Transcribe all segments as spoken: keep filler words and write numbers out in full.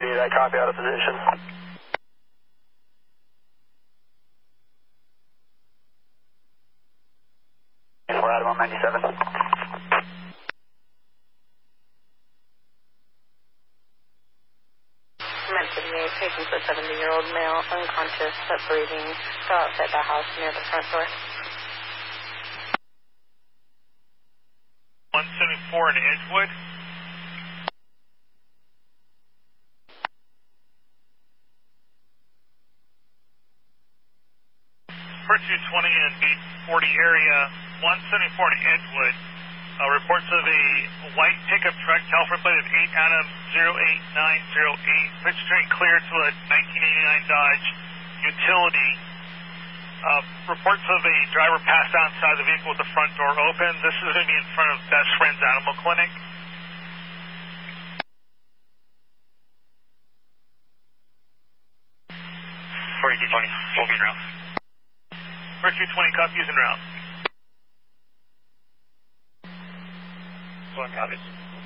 that copy out of position. We're out of one ninety-seven. Mentioned me, patient a seventy-year-old male, unconscious, but breathing, go outside the house near the front door. one seventy-four in Edgewood. For two twenty in eight forty area, one seventy-four in Edgewood. Uh, reports of a white pickup truck, California plate of eight Adams zero eight nine zero eight, pitch train clear to a nineteen eighty-nine Dodge utility. Uh, reports of a driver passed outside the vehicle with the front door open. This is going to be in front of Best Friends Animal Clinic. forty-two twenty, moving route. forty-two twenty, copy using route. One copies.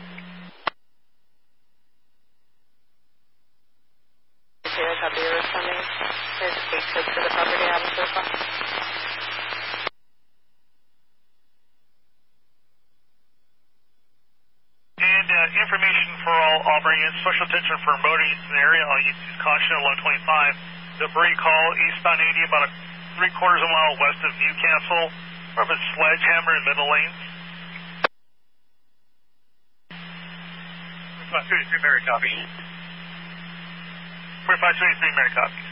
Zero copy, you're responding. There's a case code for the property I have so far. And uh, information for all Auburn units, special attention for motorists in the area. All use caution along twenty-five. Debris call eastbound eighty, about a three quarters of a mile west of Newcastle. More of a sledgehammer in middle lanes. forty-five thirty-three, Mary copy. forty-five thirty-three, Mary copy.